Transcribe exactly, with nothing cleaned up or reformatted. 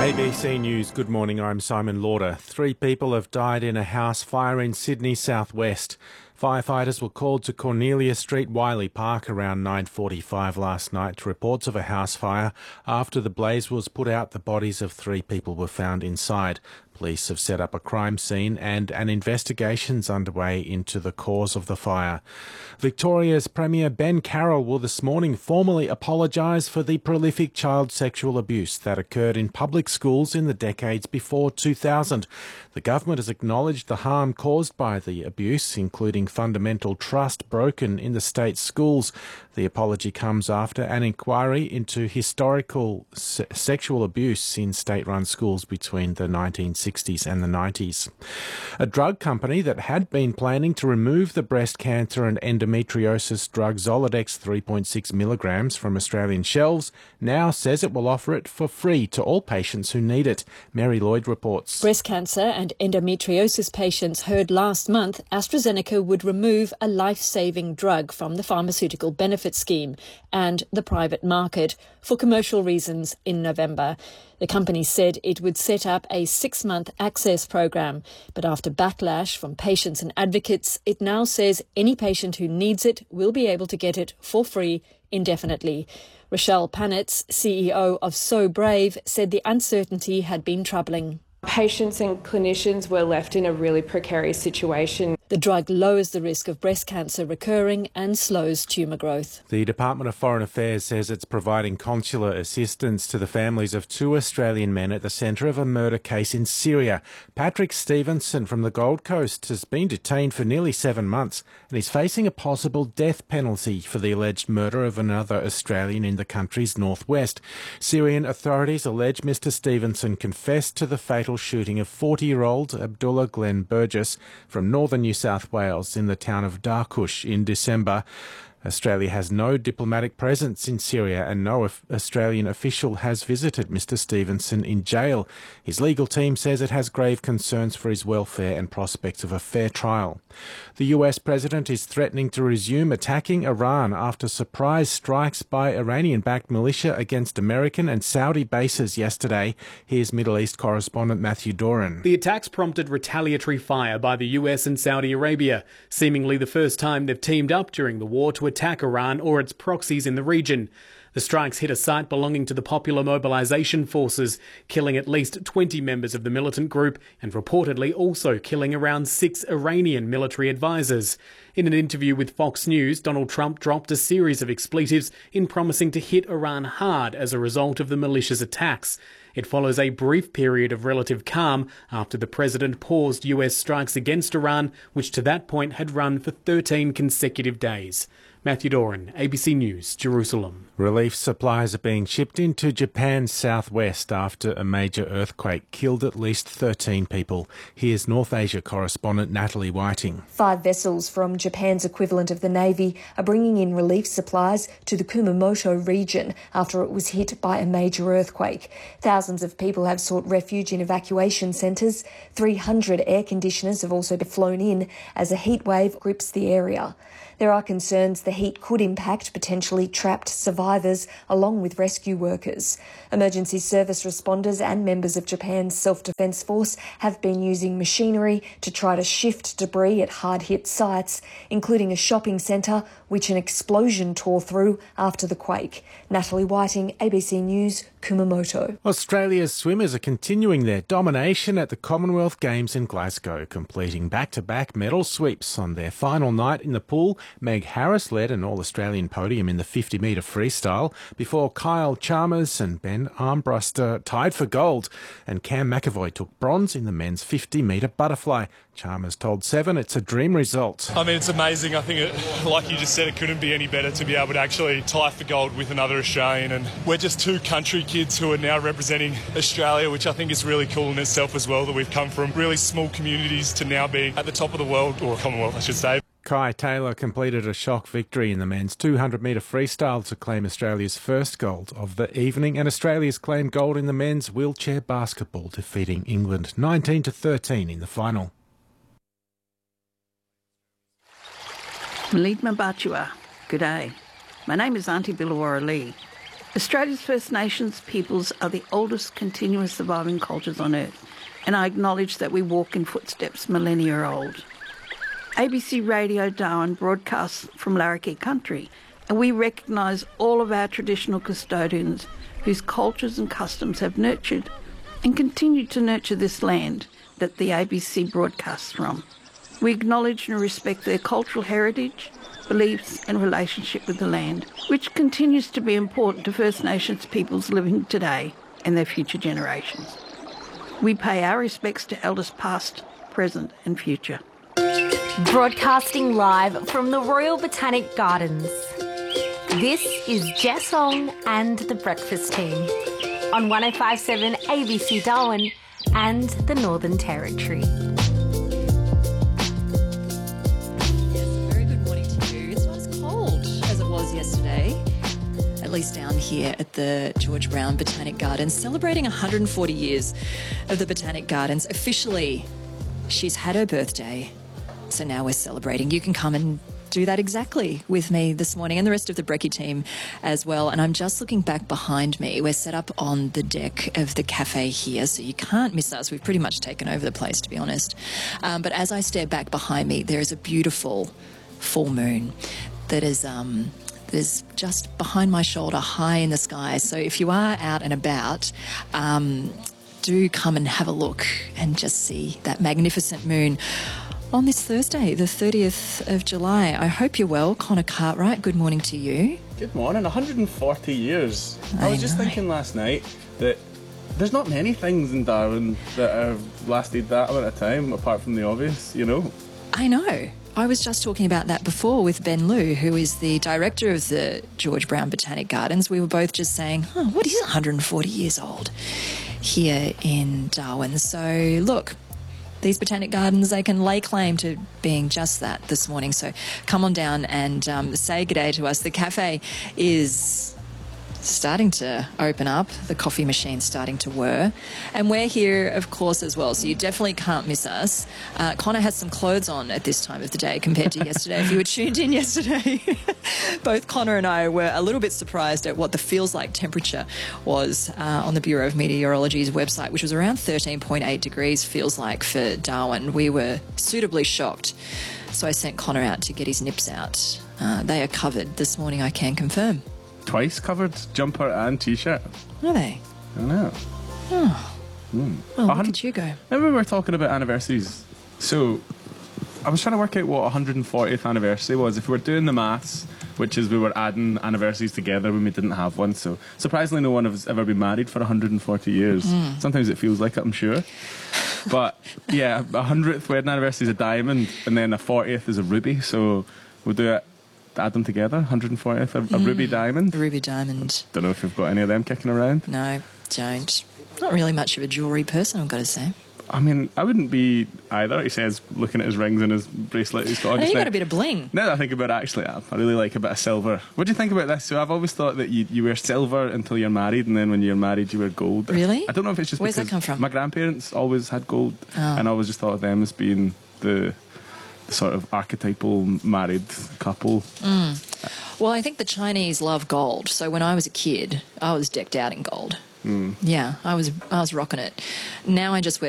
A B C News, good morning, I'm Simon Lauder. Three people have died in a house fire in Sydney southwest. Firefighters were called to Cornelia Street, Wiley Park around nine forty-five last night to reports of a house fire. After the blaze was put out, the bodies of three people were found inside. Police have set up a crime scene and an investigation's underway into the cause of the fire. Victoria's Premier Ben Carroll will this morning formally apologise for the prolific child sexual abuse that occurred in public schools in the decades before two thousand. The government has acknowledged the harm caused by the abuse, including fundamental trust broken in the state's schools. The apology comes after an inquiry into historical se- sexual abuse in state-run schools between the nineteen sixties and the nineties. A drug company that had been planning to remove the breast cancer and endometriosis drug Zoladex three point six milligrams from Australian shelves now says it will offer it for free to all patients who need it. Mary Lloyd reports. Breast cancer and endometriosis patients heard last month AstraZeneca would remove a life-saving drug from the pharmaceutical benefit scheme and the private market for commercial reasons in November. The company said it would set up a six-month access program, but after backlash from patients and advocates, it now says any patient who needs it will be able to get it for free indefinitely. Rochelle Panitz, C E O of So Brave, said the uncertainty had been troubling. Patients and clinicians were left in a really precarious situation. The drug lowers the risk of breast cancer recurring and slows tumour growth. The Department of Foreign Affairs says it's providing consular assistance to the families of two Australian men at the centre of a murder case in Syria. Patrick Stevenson from the Gold Coast has been detained for nearly seven months and is facing a possible death penalty for the alleged murder of another Australian in the country's northwest. Syrian authorities allege Mister Stevenson confessed to the fatal shooting of forty-year-old Abdullah Glenn Burgess from northern New South Wales in the town of Darkush in December. Australia has no diplomatic presence in Syria and no Australian official has visited Mister Stevenson in jail. His legal team says it has grave concerns for his welfare and prospects of a fair trial. The U S president is threatening to resume attacking Iran after surprise strikes by Iranian-backed militia against American and Saudi bases yesterday. Here's Middle East correspondent Matthew Doran. The attacks prompted retaliatory fire by the U S and Saudi Arabia, seemingly the first time they've teamed up during the war to attack Iran or its proxies in the region. The strikes hit a site belonging to the Popular Mobilisation Forces, killing at least twenty members of the militant group and reportedly also killing around six Iranian military advisors. In an interview with Fox News, Donald Trump dropped a series of expletives in promising to hit Iran hard as a result of the militia's attacks. It follows a brief period of relative calm after the president paused U S strikes against Iran, which to that point had run for thirteen consecutive days. Matthew Doran, A B C News, Jerusalem. Relief supplies are being shipped into Japan's southwest after a major earthquake killed at least thirteen people. Here's North Asia correspondent Natalie Whiting. Five vessels from Japan's equivalent of the Navy are bringing in relief supplies to the Kumamoto region after it was hit by a major earthquake. Thousands of people have sought refuge in evacuation centres. three hundred air conditioners have also been flown in as a heat wave grips the area. There are concerns the heat could impact potentially trapped survivors along with rescue workers. Emergency service responders and members of Japan's self-defence force have been using machinery to try to shift debris at hard-hit sites, including a shopping centre which an explosion tore through after the quake. Natalie Whiting, A B C News, Kumamoto. Australia's swimmers are continuing their domination at the Commonwealth Games in Glasgow, completing back-to-back medal sweeps. On their final night in the pool, Meg Harris led an All-Australian podium in the fifty metre freestyle before Kyle Chalmers and Ben Armbruster tied for gold, and Cam McAvoy took bronze in the men's fifty metre butterfly. Chalmers told Seven it's a dream result. I mean, it's amazing. I think, it, like you just said, it couldn't be any better to be able to actually tie for gold with another Australian. And we're just two country kids who are now representing Australia, which I think is really cool in itself as well, that we've come from really small communities to now being at the top of the world, or Commonwealth, I should say. Kai Taylor completed a shock victory in the men's two hundred metre freestyle to claim Australia's first gold of the evening, and Australia's claimed gold in the men's wheelchair basketball, defeating England nineteen to thirteen in the final. Malid Mabatua, good day. My name is Auntie Billawara Lee. Australia's First Nations peoples are the oldest continuous surviving cultures on Earth, and I acknowledge that we walk in footsteps millennia old. A B C Radio Darwin broadcasts from Larrakia country, and we recognise all of our traditional custodians whose cultures and customs have nurtured and continue to nurture this land that the A B C broadcasts from. We acknowledge and respect their cultural heritage, beliefs and relationship with the land, which continues to be important to First Nations peoples living today and their future generations. We pay our respects to elders past, present and future. Broadcasting live from the Royal Botanic Gardens. This is Jess Ong and the Breakfast Team on one oh five point seven A B C Darwin and the Northern Territory. Yesterday, at least down here at the George Brown Botanic Gardens, celebrating one hundred forty years of the Botanic Gardens. Officially, she's had her birthday, so now we're celebrating. You can come and do that exactly with me this morning and the rest of the Brekkie team as well. And I'm just looking back behind me. We're set up on the deck of the cafe here, so you can't miss us. We've pretty much taken over the place, to be honest. Um, but as I stare back behind me, there is a beautiful full moon that is... Um, is just behind my shoulder, high in the sky. So if you are out and about, um, do come and have a look and just see that magnificent moon on this Thursday, the thirtieth of July. I hope you're well. Connor Cartwright, good morning to you. Good morning. one hundred forty years. I, I was just know. thinking last night that there's not many things in Darwin that have lasted that amount of time, apart from the obvious, you know? I know. I was just talking about that before with Ben Liu, who is the director of the George Brown Botanic Gardens. We were both just saying, oh, what is one hundred forty years old here in Darwin? So, look, these Botanic Gardens, they can lay claim to being just that this morning. So come on down and um, say good day to us. The cafe is starting to open up, the coffee machine's starting to whir, and we're here of course as well, so you definitely can't miss us. uh, Connor has some clothes on at this time of the day compared to yesterday. If you were tuned in yesterday, both Connor and I were a little bit surprised at what the feels like temperature was uh, on the Bureau of Meteorology's website, which was around thirteen point eight degrees feels like for Darwin. We were suitably shocked, so I sent Connor out to get his nips out. Uh, they are covered this morning, I can confirm. Twice covered, jumper and t-shirt. Are they? I know. Oh. Mm. Well, look hundred- at you go. Remember we were talking about anniversaries. So I was trying to work out what one hundred fortieth anniversary was. If we were doing the maths, which is we were adding anniversaries together when we didn't have one. So surprisingly, no one has ever been married for one hundred forty years. Mm. Sometimes it feels like it, I'm sure. But yeah, a hundredth wedding anniversary is a diamond, and then a fortieth is a ruby. So we'll do it. Add them together, one hundred fortieth, a, a Mm. ruby diamond. A ruby diamond. Don't know if you've got any of them kicking around. No, don't. Not really much of a jewellery person, I've got to say. I mean, I wouldn't be either. He says, looking at his rings and his bracelet he's got on Hey, just you now. got a bit of bling. Now that I think about it, actually, I I really like a bit of silver. What do you think about this? So I've always thought that you, you wear silver until you're married, and then when you're married, you wear gold. Really? I don't know if it's just Where's that because come from? my grandparents always had gold, Oh. and I always just thought of them as being the, the sort of archetypal married couple. Mm. Well, I think the Chinese love gold. So when I was a kid, I was decked out in gold. Mm. Yeah, I was I was rocking it. Now I just wear